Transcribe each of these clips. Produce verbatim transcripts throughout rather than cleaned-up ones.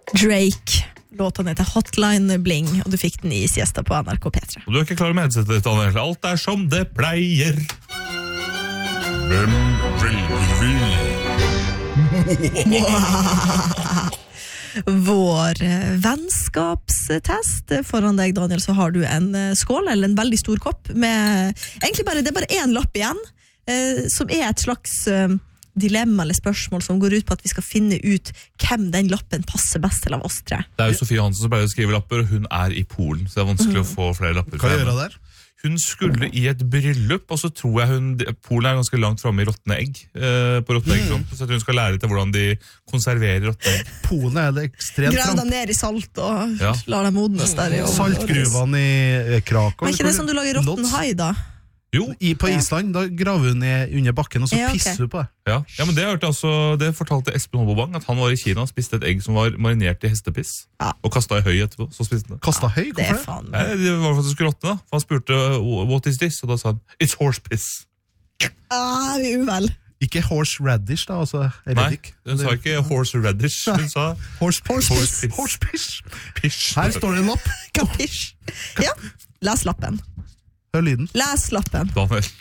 Drake. Låten heter Hotline Bling, og du fikk den i siesta på N R K P tre. Og du er ikke klar med headsetet ditt, Daniel. Alt er som det pleier. Hvem vil vi? Vår vennskapstest. Foran deg, Daniel, så har du en skål, eller en veldig stor kopp, med egentlig bare, det er bare en lapp igjen, eh, som er et slags eh, dilemma eller spørsmål som går ut på at vi skal finne ut hvem den lappen passer best til av oss tre. Det er jo Sofie Hansen som pleier å skrive lapper, og hun er i Polen, så det er vanskelig mm. å få flere lapper. Hva gjør hun der? Hun skulle i et bryllup, og så tror jeg hun Polen er ganske langt fremme i råttende egg eh, på råttende egg, mm. så hun skal lære til hvordan de konserverer råttende egg. Polen er det ekstremt Grav dem ned i salt og ja. lar dem modnes der i saltgruvene i Krakow. Er ikke det som du lager rotten hai da? Jo, I, på Island, da graver hun ned under bakken, og så ja, okay. pisser hun på det. Ja, ja men det, hørte altså, det fortalte Espen Holbobang, at han var i Kina og spiste et egg som var marinert i hestepiss, ja. og kastet i høy etterpå, så spiste han det. Kastet høy? Hvorfor det? Faen, Nei, det var for at det skulle råtne da, for han spurte, what is this? Og da sa han, it's horse piss. Ah, vi er uvel. Ikke horse radish da, altså reddik. Nei, hun sa ikke horse radish, hun sa horse, horse, horse piss. Horse piss. Piss. Her står det en lapp. Hva piss? Ja, les lappen. Hør lyden. Les lappen. Daniel.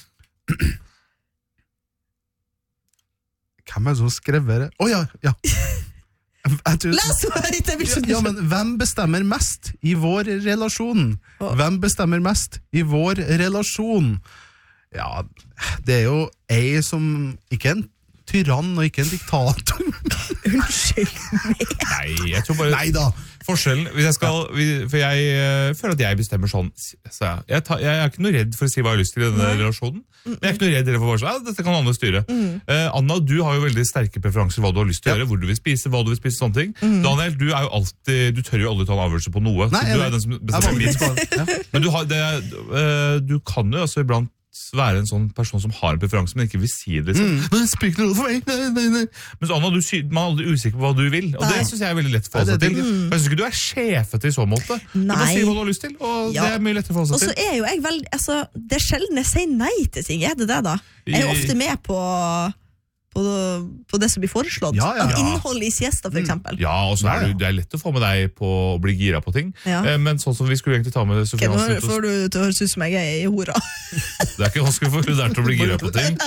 Hvem er det som skrevet det? Åh, oh, ja, ja. Tror, Les høyt, jeg vil ikke. Ja, men hvem bestemmer mest i vår relasjon? Hvem bestemmer mest i vår relasjon? Ja, det er jo ei som ikke en tyrann og ikke en diktator. Unnskyld meg. Nei, jeg tror bare... Nei da. Forskjellen, hvis jeg skal, for jeg uh, føler at jeg bestemmer sånn, så jeg, jeg, tar, jeg er ikke noe redd for å si hva jeg har lyst til i denne Nei. relasjonen, men jeg er ikke noe redd for å si, ja, dette kan Anna styre. Mm. Uh, Anna, du har jo veldig sterke preferanser hva du har lyst til å ja. gjøre, hvor du vil spise, hva du vil spise, sånne ting. Mm. Daniel, du er jo alltid, du tør jo aldri ta en avgjørelse på noe, Nei, så du er den som bestemmer litt. Ja. Men du, har, det, uh, du kan jo altså iblant være en sånn person som har en preferanse, men ikke vil si det. Liksom. Mm. Men det spiller ikke noe for meg. Nei, nei, nei. Men Anna, du, man er aldri usikker på hva du vil, og nei. det synes jeg er veldig lett for seg til. Mm. Jeg synes ikke du er sjefete i så måte. Nei. Du bare sier hva du har lyst til, og ja. det er mye lettere for seg til. Og så er jo jeg veldig, altså, det er sjelden jeg sier nei til ting, er det det da? Jeg er ofte med på... På, på det som blir foreslått. Ja, ja, ja. Innhold i siesta, for eksempel. Ja, og så er det, det er lett å få med deg på å bli gira på ting. Ja. Eh, men sånn som vi skulle egentlig ta med Sofie Hansen. Okay, nå får du til å høres ut som jeg er i hora. Det er ikke vanskelig for hun der til å bli gira på ting.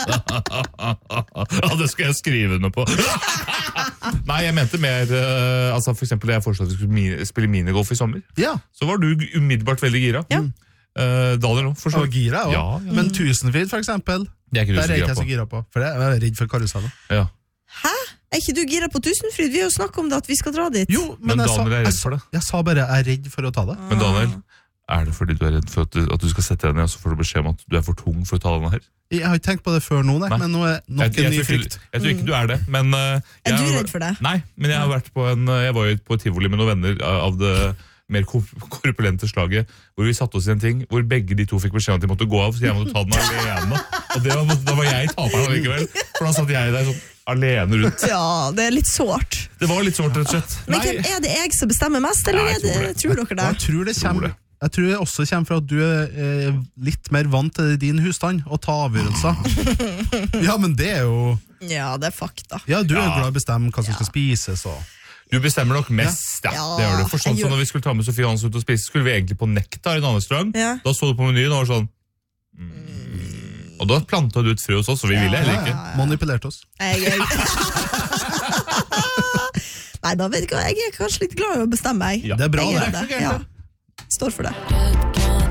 Ja, det skal jeg skrive noe på. Nei, jeg mente mer, uh, altså for eksempel jeg foreslår at vi skulle mi- spille minigolf i sommer. Ja. Så var du umiddelbart veldig gira. Ja. Uh, Daniel nå, forstår. Og gira, ja, ja. Men Tusenfryd, for eksempel. Det er ikke du Der er ikke jeg så gira på, for jeg er redd for karusellen. Ja. Hæ? Er ikke du gira på Tusenfryd? Vi har jo snakket om det, at vi skal dra dit. Jo, men, men jeg, sa, er redd jeg, for det. jeg sa bare jeg er redd for å ta det. Men Daniel, er det fordi du er redd for at du, at du skal sette deg ned, og så får du beskjed om at du er for tung for å ta denne her? Jeg har ikke tenkt på det før nå, nei, nei. Men nå er nok jeg, jeg, en ny frykt. Jeg, jeg tror ikke du er det, men... Uh, er du redd for det? Nei, men jeg har vært på en... Jeg var jo på tivoli med noen venner av det... mer korpulente slaget, hvor vi satte oss i en ting, hvor begge de to fikk beskjed at de måtte gå av, så jeg måtte ta den alene. Og det var, da var jeg taperen likevel, for da satt jeg der sånn alene rundt. Ja, det er litt sårt. Det var litt sårt, rett og slett. Men hvem er det jeg som bestemmer mest, eller ja, er det, det. tror dere det? Jeg tror det kommer... Jeg tror det også kommer fra at du er eh, litt mer vant til din husstand og ta avgjørelser. Ja, men det er jo... Ja, det er fakta. Ja, du er ja. glad i å bestemme hva som skal spises og... Du bestemmer nok mest, ja. ja. Det gjør det. For sånn som når vi skulle ta med Sofie Hansen ut og spise, skulle vi egentlig på Nektar i en annen restaurant. Ja. Da så du på menyen og var sånn... Mm. Og da plantet du ut frø hos oss, og vi ville heller ikke. Ja, ja, ja. Manipulerte oss. Jeg, jeg... Nei, da vet jeg ikke, jeg er kanskje litt glad i å bestemme meg. Ja. Det er bra, jeg det. det. Ja. Står for det.